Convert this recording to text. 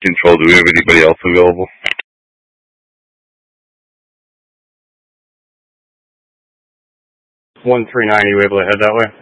Control, do we have anybody else available? 139, are you able to head that way?